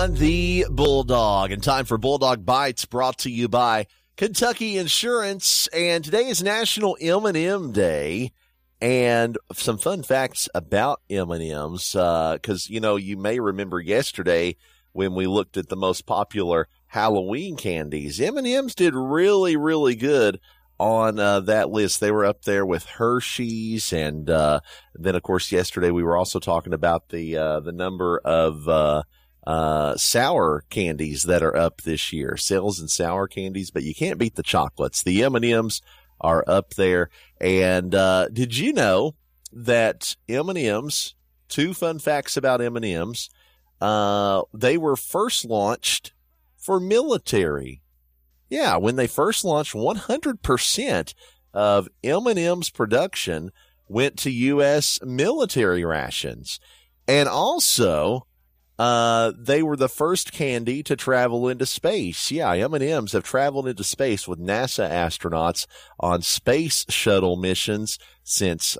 on the Bulldog. And time for Bulldog Bites, brought to you by Kentucky Insurance. And today is National M&M Day. And some fun facts about M&Ms, because, you may remember yesterday when we looked at the most popular Halloween candies. M&Ms did really, really good on that list. They were up there with Hershey's, and then, of course, yesterday we were also talking about the number of sour candies that are up this year, sales and sour candies, but you can't beat the chocolates. The M&Ms are up there. And did you know that M&Ms, two fun facts about M&Ms, they were first launched for military. Yeah, when they first launched, 100% of M&M's production went to U.S. military rations. And also, they were the first candy to travel into space. Yeah, M&Ms have traveled into space with NASA astronauts on space shuttle missions since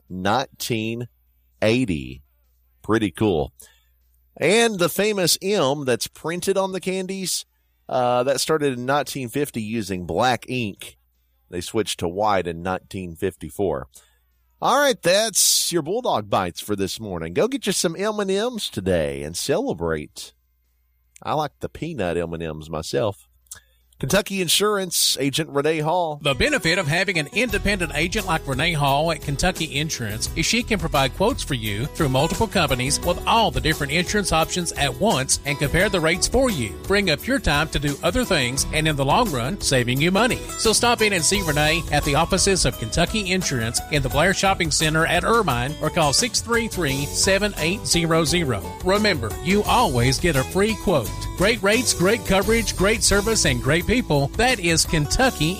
1980. Pretty cool. And the famous M that's printed on the candies, that started in 1950 using black ink. They switched to white in 1954. All right, that's your Bulldog Bites for this morning. Go get you some M&Ms today and celebrate. I like the peanut M&Ms myself. Kentucky Insurance, Agent Renee Hall. The benefit of having an independent agent like Renee Hall at Kentucky Insurance is she can provide quotes for you through multiple companies with all the different insurance options at once and compare the rates for you, freeing up your time to do other things and in the long run, saving you money. So stop in and see Renee at the offices of Kentucky Insurance in the Blair Shopping Center at Irvine or call 633-7800. Remember, you always get a free quote. Great rates, great coverage, great service, and great people. That is Kentucky